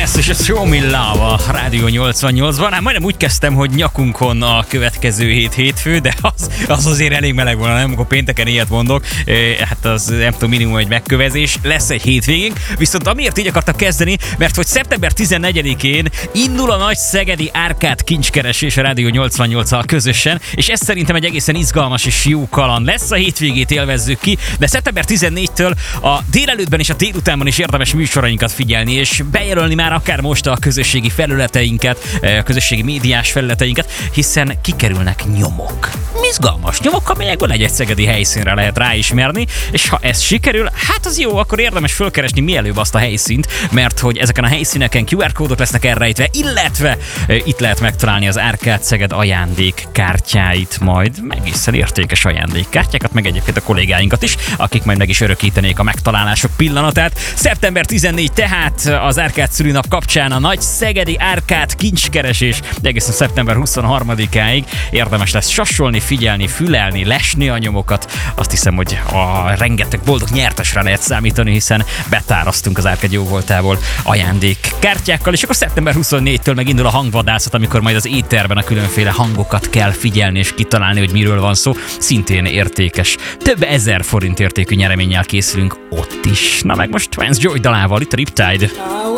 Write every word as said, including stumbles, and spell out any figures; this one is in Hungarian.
Yes, és a Show Me Love a Rádió nyolcvannyolcban. Hát majdnem úgy kezdtem, hogy nyakunkon a következő hét hétfő, de az, az azért elég meleg volna, nem? Amikor pénteken ilyet mondok, hát az nem tudom, minimum egy megkövezés. Lesz egy hétvégén, viszont amiért így akartak kezdeni, mert hogy szeptember tizennegyedikén indul a nagy szegedi árkád kincskeresés a Rádió nyolcvannyolccal közösen, és ez szerintem egy egészen izgalmas és jó kaland lesz. A hétvégét élvezzük ki, de szeptember tizennégytől a délelőttben és a délutánban is érdemes műsorainkat figyelni, és bejelölni már akár most a közösségi felületeinket, a közösségi médiás felületeinket, hiszen kikerülnek nyomok. Izgalmas nyomok, amelyekből egy-egy szegedi helyszínre lehet ráismerni, és ha ez sikerül, hát az jó, akkor érdemes fölkeresni mielőbb azt a helyszínt, mert hogy ezeken a helyszíneken kú er kódok lesznek elrejtve, illetve e, itt lehet megtalálni az Árkád Szeged ajándékkártyáit majd, egészen értékes ajándékkártyákat, meg egyébként a kollégáinkat is, akik majd meg is örökítenék a megtalálások pillanatát. szeptember tizennégy tehát az Árkád szülinap kapcsán a nagy szegedi árkád kincskeresés, de egészen szeptember huszonharmadikáig érdemes lesz sasolni, figyelni, fülelni, lesni a nyomokat. Azt hiszem, hogy a rengeteg boldog nyertesre lehet számítani, hiszen betárasztunk az Árkád jóvoltából ajándékkártyákkal, és akkor szeptember huszonnégytől megindul a hangvadászat, amikor majd az éterben a különféle hangokat kell figyelni és kitalálni, hogy miről van szó. Szintén értékes. Több ezer forint értékű nyereménnyel készülünk ott is. Na meg most Vance Joy dalával, itt a Riptide.